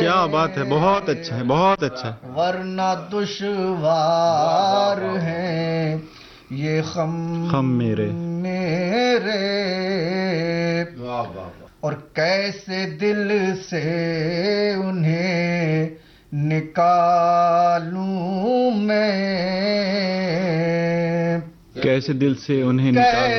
क्या बात है, बहुत अच्छा है, बहुत अच्छा है। वरना दुश्वार हैं ये खम मेरे और कैसे दिल से उन्हें निकालूं मैं, कैसे दिल से उन्हें निकालूं।